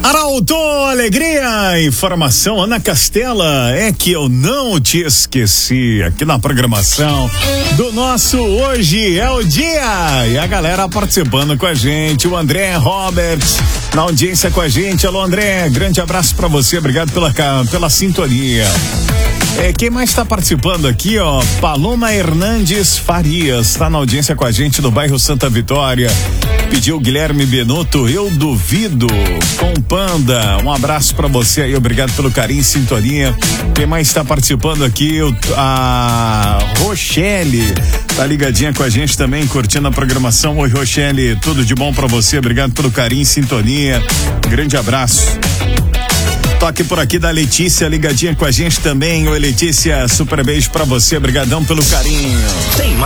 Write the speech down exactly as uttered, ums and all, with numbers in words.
Arauto, alegria, informação, Ana Castela, é que eu não te esqueci, aqui na programação do nosso Hoje é o Dia, e a galera participando com a gente, o André Roberts, na audiência com a gente. Alô, André, grande abraço pra você, obrigado pela, pela sintonia. É, quem mais está participando aqui, ó? Paloma Hernandes Farias, tá na audiência com a gente do bairro Santa Vitória. Pediu Guilherme Benuto, eu duvido, com Panda. Um abraço pra você aí, obrigado pelo carinho e sintonia. Quem mais está participando aqui? A Rochelle tá ligadinha com a gente também, curtindo a programação. Oi, Rochelle, tudo de bom pra você, obrigado pelo carinho e sintonia. Grande abraço. Toque por aqui da Letícia, ligadinha com a gente também. Oi, Letícia, super beijo pra você, brigadão pelo carinho. Tem